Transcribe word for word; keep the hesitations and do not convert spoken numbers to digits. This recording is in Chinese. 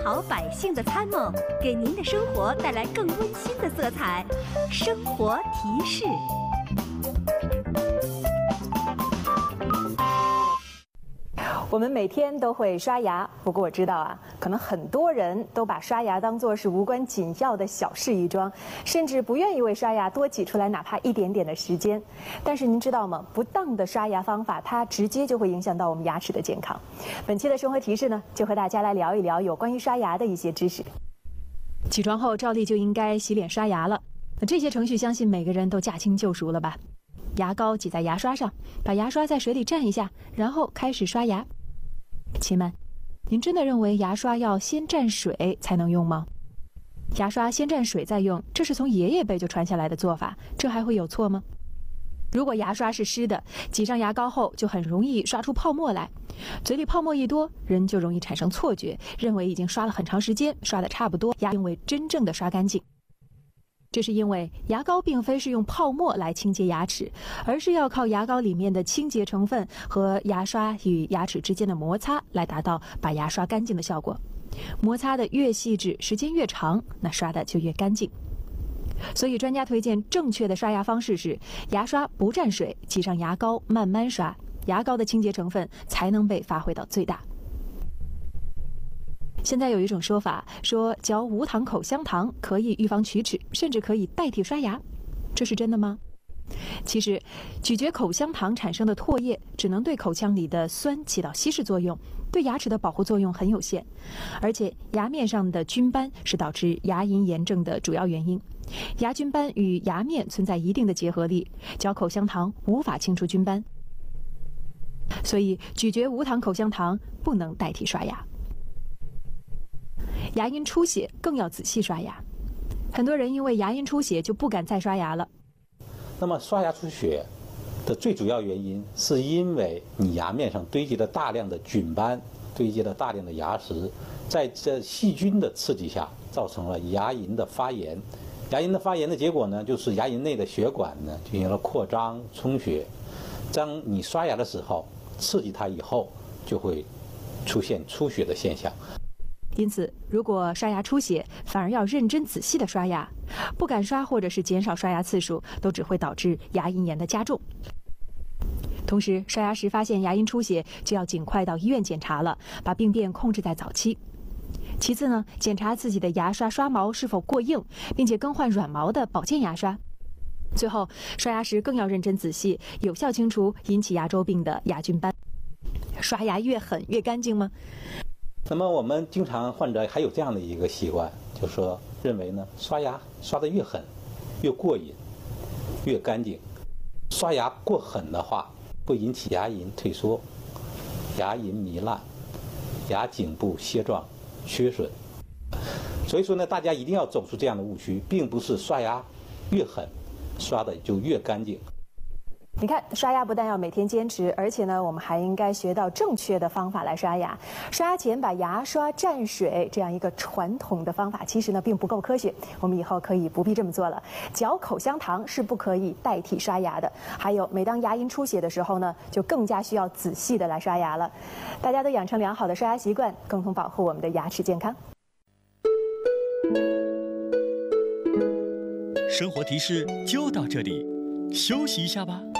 好百姓的参谋，给您的生活带来更温馨的色彩。生活提示。 我们每天都会刷牙，不过我知道啊，可能很多人都把刷牙当作是无关紧要的小事一桩，甚至不愿意为刷牙多挤出来哪怕一点点的时间。但是您知道吗？不当的刷牙方法，它直接就会影响到我们牙齿的健康。本期的生活提示呢，就和大家来聊一聊有关于刷牙的一些知识。起床后照例就应该洗脸刷牙了，那这些程序相信每个人都驾轻就熟了吧？牙膏挤在牙刷上，把牙刷在水里蘸一下，然后开始刷牙。亲们，您真的认为牙刷要先蘸水才能用吗？牙刷先蘸水再用，这是从爷爷辈就传下来的做法，这还会有错吗？如果牙刷是湿的，挤上牙膏后就很容易刷出泡沫来，嘴里泡沫一多，人就容易产生错觉，认为已经刷了很长时间，刷得差不多，牙并未真正的刷干净。这是因为牙膏并非是用泡沫来清洁牙齿，而是要靠牙膏里面的清洁成分和牙刷与牙齿之间的摩擦来达到把牙刷干净的效果。摩擦的越细致，时间越长，那刷的就越干净。所以专家推荐正确的刷牙方式是牙刷不蘸水，挤上牙膏慢慢刷，牙膏的清洁成分才能被发挥到最大。现在有一种说法，说嚼无糖口香糖可以预防龋齿，甚至可以代替刷牙，这是真的吗？其实，咀嚼口香糖产生的唾液只能对口腔里的酸起到稀释作用，对牙齿的保护作用很有限。而且，牙面上的菌斑是导致牙龈炎症的主要原因，牙菌斑与牙面存在一定的结合力，嚼口香糖无法清除菌斑，所以咀嚼无糖口香糖不能代替刷牙。牙龈出血更要仔细刷牙，很多人因为牙龈出血就不敢再刷牙了。 那么刷牙出血的最主要原因，是因为你牙面上堆积了大量的菌斑，堆积了大量的牙石，在这细菌的刺激下，造成了牙龈的发炎。牙龈的发炎的结果呢，就是牙龈内的血管呢进行了扩张充血。当你刷牙的时候，刺激它以后，就会出现出血的现象。 因此，如果刷牙出血，反而要认真仔细的刷牙，不敢刷或者是减少刷牙次数，都只会导致牙龈炎的加重。同时，刷牙时发现牙龈出血，就要尽快到医院检查了，把病变控制在早期。其次呢，检查自己的牙刷刷毛是否过硬，并且更换软毛的保健牙刷。最后，刷牙时更要认真仔细，有效清除引起牙周病的牙菌斑。刷牙越狠越干净吗？ 那么我们经常患者还有这样的一个习惯，就是说认为呢，刷牙刷得越狠，越过瘾，越干净。刷牙过狠的话，会引起牙龈退缩、牙龈糜烂、牙颈部楔状缺损。所以说呢，大家一定要走出这样的误区，并不是刷牙越狠，刷的就越干净。 你看，刷牙不但要每天坚持，而且呢，我们还应该学到正确的方法来刷牙。刷牙前把牙刷蘸水，这样一个传统的方法，其实呢并不够科学。我们以后可以不必这么做了。嚼口香糖是不可以代替刷牙的。还有，每当牙龈出血的时候呢，就更加需要仔细的来刷牙了。大家都养成良好的刷牙习惯，共同保护我们的牙齿健康。 生活提示就到这里，休息一下吧。